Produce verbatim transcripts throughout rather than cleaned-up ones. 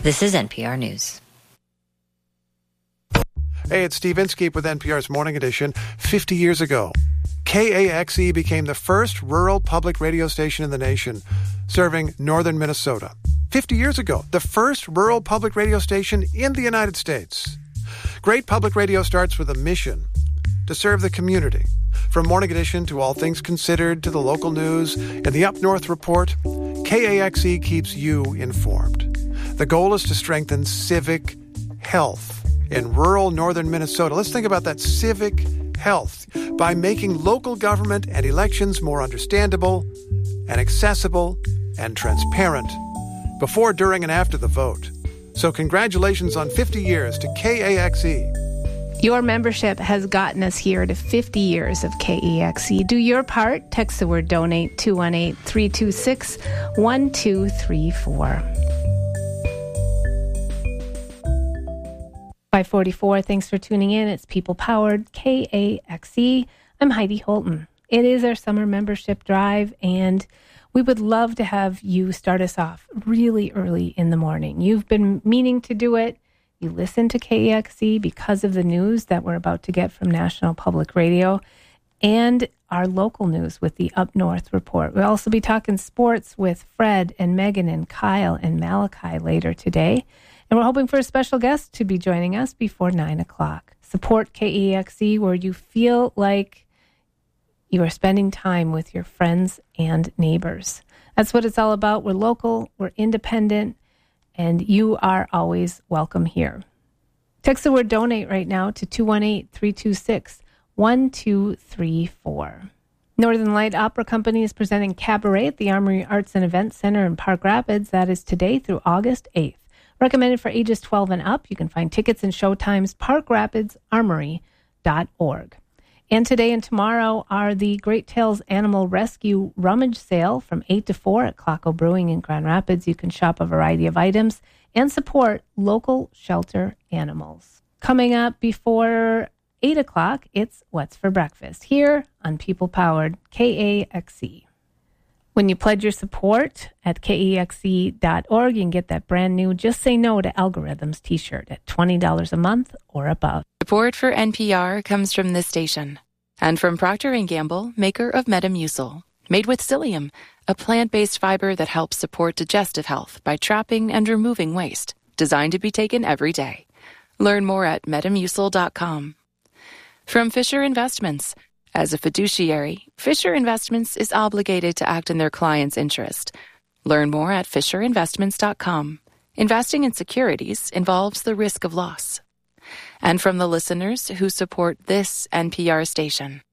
This is N P R News. Hey, it's Steve Inskeep with N P R's Morning Edition. fifty years ago, K A X E became the first rural public radio station in the nation, serving northern Minnesota. fifty years ago, the first rural public radio station in the United States. Great public radio starts with a mission to serve the community. From Morning Edition to All Things Considered to the local news and the Up North Report, K A X E keeps you informed. The goal is to strengthen civic health in rural northern Minnesota. Let's think about that civic health by making local government and elections more understandable and accessible and transparent before, during, and after the vote. So congratulations on fifty years to K A X E. Your membership has gotten us here to fifty years of K A X E. Do your part. Text the word donate two one eight, three two six, one two three four. five forty-four, thanks for tuning in. It's People-Powered K A X E. I'm Heidi Holton. It is our summer membership drive, and we would love to have you start us off really early in the morning. You've been meaning to do it. You listen to K A X E because of the news that we're about to get from National Public Radio and our local news with the Up North Report. We'll also be talking sports with Fred and Megan and Kyle and Malachi later today. And we're hoping for a special guest to be joining us before nine o'clock. Support K A X E where you feel like you are spending time with your friends and neighbors. That's what it's all about. We're local, we're independent, and you are always welcome here. Text the word donate right now to two one eight, three two six, one two three four. Northern Light Opera Company is presenting Cabaret at the Armory Arts and Events Center in Park Rapids. That is today through August eighth. Recommended for ages twelve and up. You can find tickets and showtimes, park rapids armory dot org. And today and tomorrow are the Great Tales Animal Rescue Rummage Sale from eight to four at Clocko Brewing in Grand Rapids. You can shop a variety of items and support local shelter animals. Coming up before eight o'clock, it's What's for Breakfast here on People Powered K A X E. When you pledge your support at K A X E dot org, you can get that brand new Just Say No to Algorithms t-shirt at twenty dollars a month or above. Support for N P R comes from this station and from Procter and Gamble, maker of Metamucil, made with psyllium, a plant-based fiber that helps support digestive health by trapping and removing waste, designed to be taken every day. Learn more at metamucil dot com. From Fisher Investments. As a fiduciary, Fisher Investments is obligated to act in their client's interest. Learn more at fisher investments dot com. Investing in securities involves the risk of loss. And from the listeners who support this N P R station.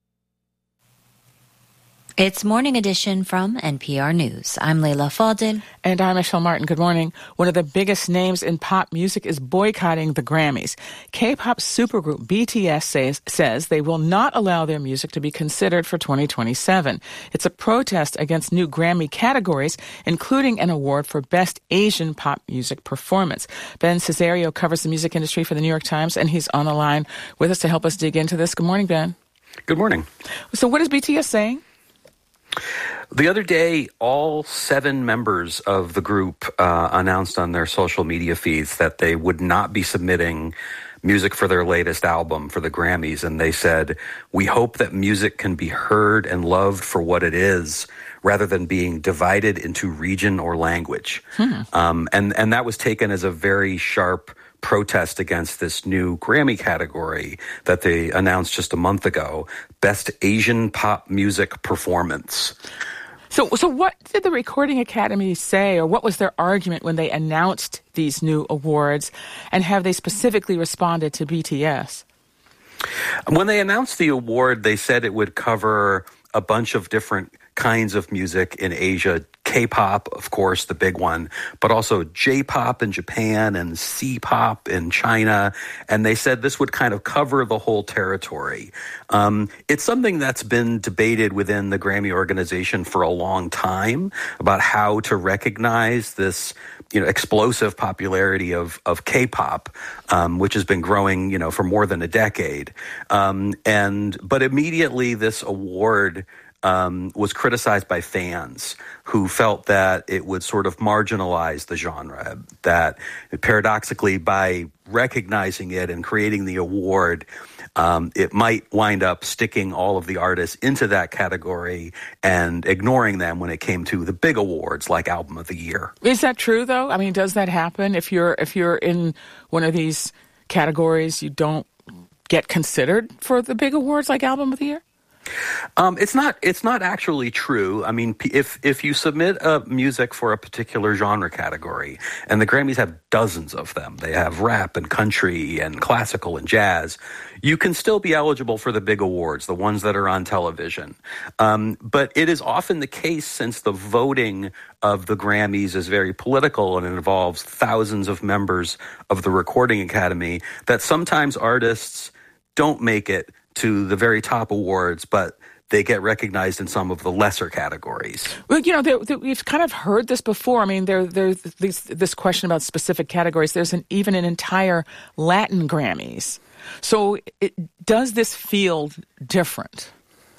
It's Morning Edition from N P R News. I'm Leila Fadel. And I'm Michelle Martin. Good morning. One of the biggest names in pop music is boycotting the Grammys. K-pop supergroup B T S says, says they will not allow their music to be considered for twenty twenty-seven. It's a protest against new Grammy categories, including an award for Best Asian Pop Music Performance. Ben Cesario covers the music industry for the New York Times, and he's on the line with us to help us dig into this. Good morning, Ben. Good morning. So what is B T S saying? The other day, all seven members of the group uh, announced on their social media feeds that they would not be submitting music for their latest album for the Grammys. And they said, "We hope that music can be heard and loved for what it is, rather than being divided into region or language." Hmm. Um, and, and that was taken as a very sharp protest against this new Grammy category that they announced just a month ago, Best Asian Pop Music Performance. So so what did the Recording Academy say, or what was their argument when they announced these new awards, and have they specifically responded to B T S? When they announced the award, they said it would cover a bunch of different kinds of music in Asia. K-pop, of course, the big one, but also J-pop in Japan and C-pop in China. And they said this would kind of cover the whole territory. Um, it's something that's been debated within the Grammy organization for a long time about how to recognize this, you know, explosive popularity of, of K-pop, um, which has been growing, you know, for more than a decade. Um, and, but immediately this award um, was criticized by fans who felt that it would sort of marginalize the genre, that paradoxically, by recognizing it and creating the award, um, it might wind up sticking all of the artists into that category and ignoring them when it came to the big awards like Album of the Year. Is that true, though? I mean, does that happen? If you're if you're in one of these categories, you don't get considered for the big awards like Album of the Year? Um, it's not. It's not actually true. I mean, if if you submit a music for a particular genre category, and the Grammys have dozens of them, they have rap and country and classical and jazz, you can still be eligible for the big awards, the ones that are on television. Um, but it is often the case, since the voting of the Grammys is very political and it involves thousands of members of the Recording Academy, that sometimes artists don't make it to the very top awards, but they get recognized in some of the lesser categories. Well, you know, there, there, we've kind of heard this before. I mean, there, there's this, this question about specific categories. There's an, even an entire Latin Grammys. So it, does this feel different?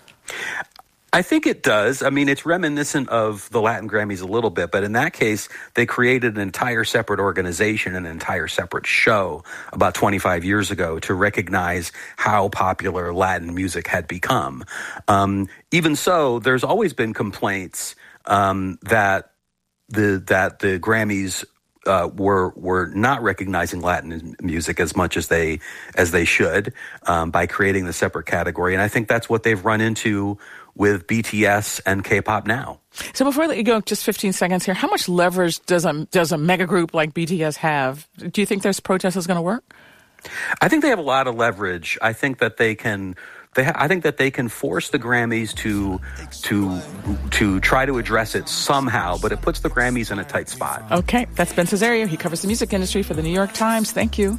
I think it does. I mean, it's reminiscent of the Latin Grammys a little bit, but in that case, they created an entire separate organization, an entire separate show about twenty-five years ago to recognize how popular Latin music had become. Um, even so, there's always been complaints um, that the that the Grammys Uh, were were not recognizing Latin music as much as they as they should um, by creating the separate category, and I think that's what they've run into with B T S and K-pop now. So before I let you go, just fifteen seconds here. How much leverage does a does a mega group like B T S have? Do you think this protest is going to work? I think they have a lot of leverage. I think that they can. They ha- I think that they can force the Grammys to to to try to address it somehow, but it puts the Grammys in a tight spot. Okay, that's Ben Cesario. He covers the music industry for the New York Times. Thank you.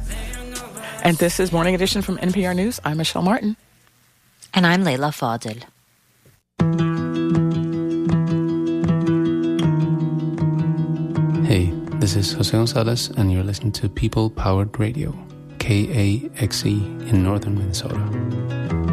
And this is Morning Edition from N P R News. I'm Michelle Martin. And I'm Leila Fadel. Hey, this is Jose Gonzalez, and you're listening to People Powered Radio, K A X E in northern Minnesota.